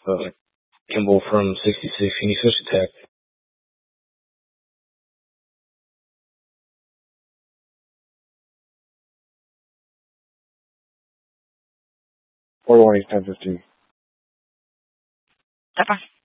Kimball from 66. Can you switch the text? 41 East 1015. That's fine.